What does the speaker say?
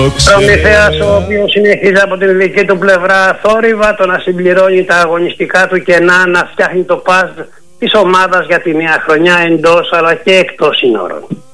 Προμηθέας, ο οποίος συνεχίζει από την δική του πλευρά θόρυβα το να συμπληρώνει τα αγωνιστικά του κενά, να φτιάχνει το παζ της ομάδας για τη νέα χρονιά εντός αλλά και εκτός σύνορων.